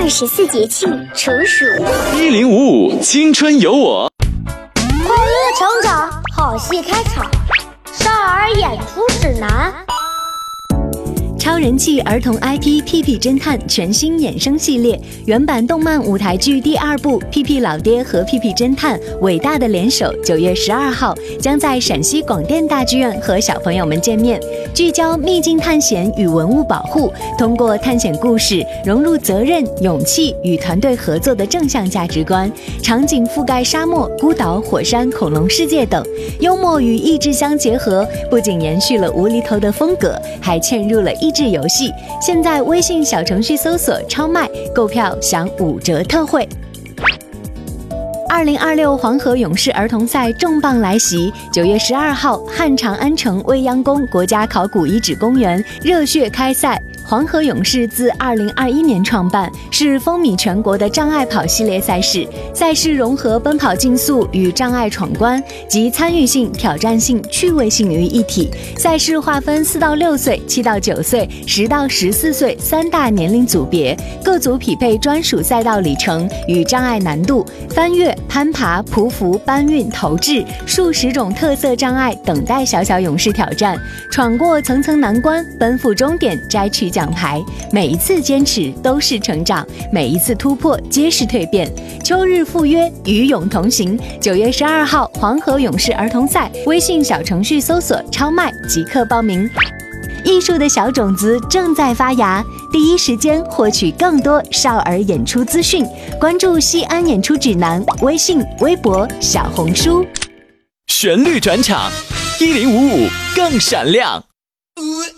24节气处暑。 1055青春有我， 快乐成长，好戏开场，少儿演出指南。 超人气儿童 IP《屁屁侦探》全新衍生系列，原版动漫舞台剧第2部《屁屁老爹和屁屁侦探：伟大的联手》9月12号将在陕西广电大剧院和小朋友们见面，聚焦秘境探险与文物保护，通过探险故事融入责任、勇气与团队合作的正向价值观，场景覆盖沙漠、孤岛、火山、恐龙世界等，幽默与益智相结合，不仅延续了无厘头的风格，还嵌入了益智游戏。现在微信小程序搜索超卖，购票享5折特惠。2026黄河勇士儿童赛重磅来袭，9月12号汉长安城未央宫国家考古遗址公园热血开赛。黄河勇士自2021年创办，是风靡全国的障碍跑系列赛事。赛事融合奔跑竞速与障碍闯关，集参与性、挑战性、趣味性于一体。赛事划分4到6岁、7到9岁、10到14岁3大年龄组别，各组匹配专属赛道里程与障碍难度，翻越、攀爬、匍匐、搬运、投掷数十种特色障碍等待小小勇士挑战，闯过层层难关，奔赴终点，摘取奖牌。每一次坚持都是成长，每一次突破皆是蜕变。秋日赴约，与勇同行。9月12号黄河勇士儿童赛，微信小程序搜索超卖即刻报名。艺术的小种子正在发芽，第一时间获取更多少儿演出资讯，关注西安演出指南微信、微博、小红书。 旋律转场，1055更闪亮。